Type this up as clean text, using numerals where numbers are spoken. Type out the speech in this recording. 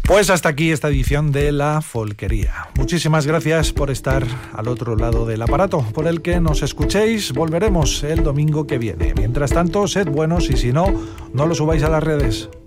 Pues hasta aquí esta edición de La Folquería. Muchísimas gracias por estar al otro lado del aparato por el que nos escuchéis. Volveremos el domingo que viene. Mientras tanto, sed buenos y si no, no lo subáis a las redes.